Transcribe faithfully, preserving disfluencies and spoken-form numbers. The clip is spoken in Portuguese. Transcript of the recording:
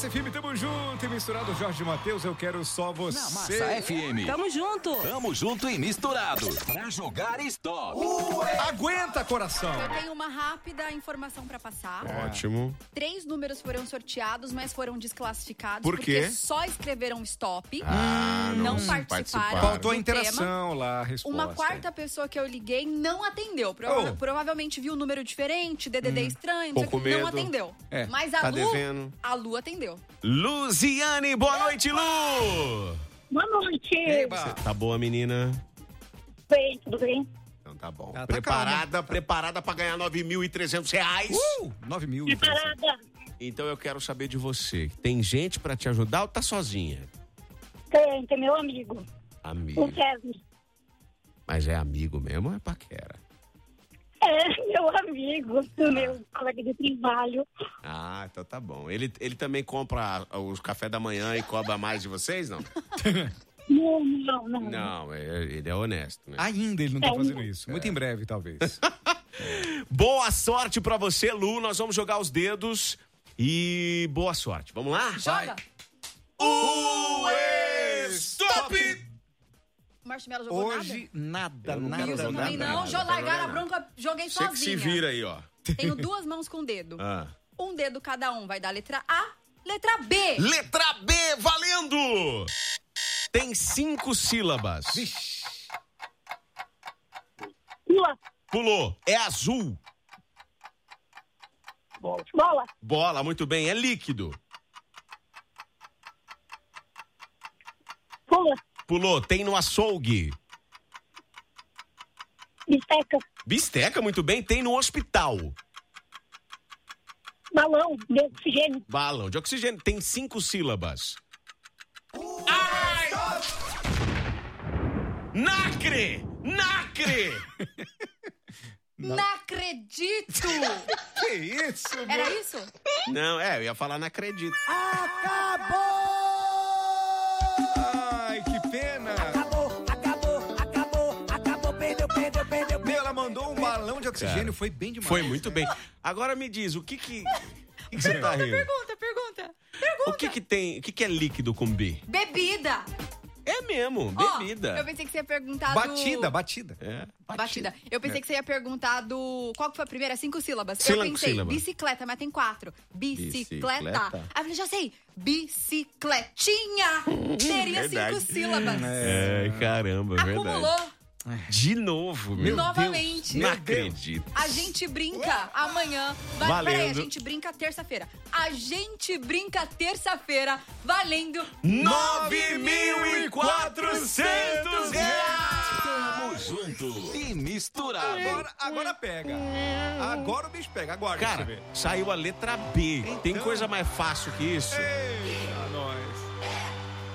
Massa F M, tamo junto e misturado. Jorge Matheus, eu quero só você. Na Massa F M. Tamo junto. Tamo junto e misturado. Pra jogar stop. Ué. Aguenta, coração. Eu tenho uma rápida informação pra passar. Ótimo. Três números foram sorteados, mas foram desclassificados. Por quê? Porque só escreveram stop. Ah, não, não participaram. participaram. Faltou a do interação tema. lá, a resposta. Uma quarta pessoa que eu liguei não atendeu. Prova- Oh. Provavelmente viu um número diferente, D D D Hum. estranho, Pouco não, sei o que, não medo. atendeu. É. Mas a Tá Lu, devendo. a Lu atendeu. Luziane, boa noite, Lu! Boa noite. Eba. Tá boa, menina? Bem, tudo bem? Então tá bom. Ah, tá preparada, preparada pra ganhar nove mil e trezentos reais? Uh, nove mil. Preparada? Então eu quero saber de você. Tem gente pra te ajudar ou tá sozinha? Tem, tem meu amigo, Amigo. o Kevin. Mas é amigo mesmo ou é paquera? É, meu amigo, o meu colega de trabalho. Ah, então tá bom. Ele, ele também compra os café da manhã e cobra mais de vocês, não? Não, não, não. Não, é- ele é honesto, né? Ainda ele não tá É. fazendo isso. Muito em breve, talvez. Boa sorte pra você, Lu. Nós vamos jogar os dedos e boa sorte. Vamos lá? Joga. O Stop! O Marshmallow jogou Hoje, nada, Eu não nada, quero nada. Eu jogar também nada, não. não Já quero largaram a jogar nada. bronca, joguei Você que sozinha. se vira aí, ó. Tenho duas mãos com dedo. Ah. Um dedo cada um vai dar letra A, letra B. Letra B, valendo! Tem cinco sílabas. Lua, Pulou. É azul. bola, Bola, muito bem. É líquido. pula, Pulou. Tem no açougue. bisteca, Bisteca, muito bem. Tem no hospital. balão, de oxigênio, Balão de oxigênio. Tem cinco sílabas. Nacre! Nacre! Não acredito! Que isso, meu? Era isso? Não, é, eu ia falar não acredito. Ai, que pena. Acabou, acabou, acabou, acabou, perdeu, perdeu, perdeu. Meu, ela mandou um balão de oxigênio, Cara, foi bem demais. Foi muito bem. Agora me diz, o que que... O que, que você tá rindo? Pergunta, pergunta. Pergunta. O que que tem... O que que é líquido com B? Bebida. É mesmo, Ó, bebida. eu pensei que você ia perguntar Batida, do... batida. É. Batida. Eu pensei que você ia perguntar do... Qual que foi a primeira? Cinco sílabas. Cinco eu pensei, sílabas. bicicleta, mas tem quatro. Bicicleta. Bicicleta. Aí eu falei, já sei. Bicicletinha. Teria Verdade. cinco sílabas. É, caramba, é verdade. Acumulou De novo, meu novamente. Não acredito. A gente brinca amanhã. Vai, Valendo. Peraí, a gente brinca terça-feira. A gente brinca terça-feira, valendo nove mil e quatrocentos reais! Tamo junto e misturado. Agora, agora pega. Agora o bicho pega. Agora, Cara, deixa eu ver. saiu a letra B. Tem Então. coisa mais fácil que isso? Ei,